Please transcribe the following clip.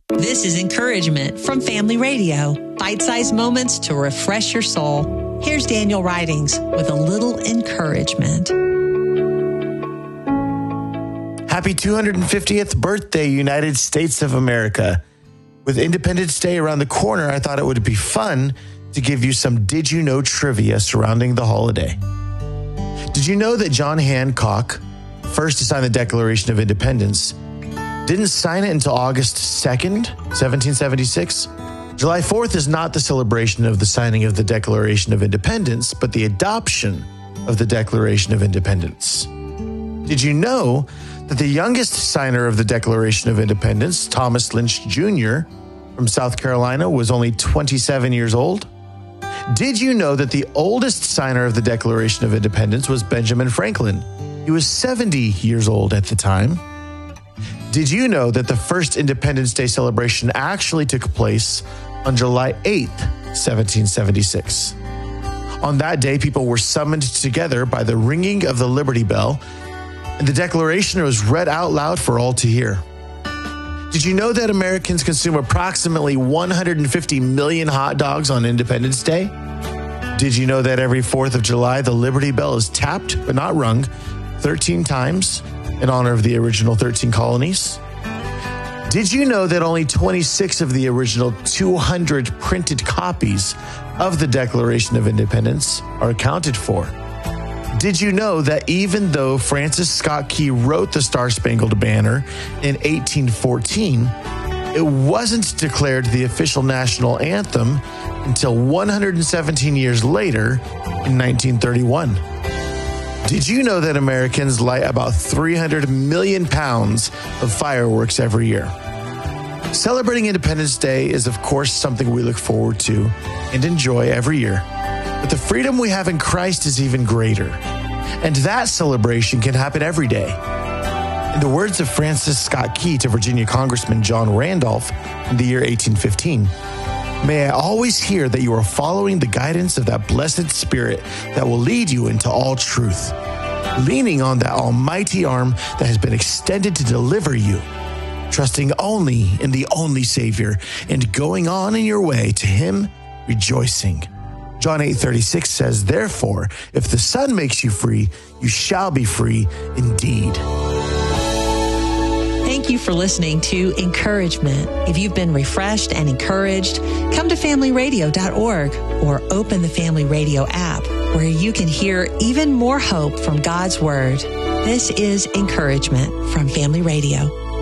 This is Encouragement from Family Radio. Bite-sized moments to refresh your soul. Here's Daniel Ridings with a little encouragement. Happy 250th birthday, United States of America. With Independence Day around the corner, I thought it would be fun to give you some Did You Know trivia surrounding the holiday. Did you know that John Hancock, first to sign the Declaration of Independence, didn't sign it until August 2nd, 1776? July 4th is not the celebration of the signing of the Declaration of Independence, but the adoption of the Declaration of Independence. Did you know that the youngest signer of the Declaration of Independence, Thomas Lynch Jr. from South Carolina, was only 27 years old? Did you know that the oldest signer of the Declaration of Independence was Benjamin Franklin? He was 70 years old at the time. Did you know that the first Independence Day celebration actually took place on July 8th, 1776? On that day, people were summoned together by the ringing of the Liberty Bell, and the Declaration was read out loud for all to hear. Did you know that Americans consume approximately 150 million hot dogs on Independence Day? Did you know that every 4th of July, the Liberty Bell is tapped, but not rung, 13 times in honor of the original 13 colonies? Did you know that only 26 of the original 200 printed copies of the Declaration of Independence are accounted for? Did you know that even though Francis Scott Key wrote the Star-Spangled Banner in 1814, it wasn't declared the official national anthem until 117 years later in 1931? Did you know that Americans light about 300 million pounds of fireworks every year? Celebrating Independence Day is, of course, something we look forward to and enjoy every year. But the freedom we have in Christ is even greater. And that celebration can happen every day. In the words of Francis Scott Key to Virginia Congressman John Randolph in the year 1815, "May I always hear that you are following the guidance of that blessed Spirit that will lead you into all truth, leaning on that almighty arm that has been extended to deliver you, trusting only in the only Savior, and going on in your way to Him rejoicing." John 8:36 says, "Therefore, if the Son makes you free, you shall be free indeed." Thank you for listening to Encouragement. If you've been refreshed and encouraged, come to familyradio.org or open the Family Radio app where you can hear even more hope from God's Word. This is Encouragement from Family Radio.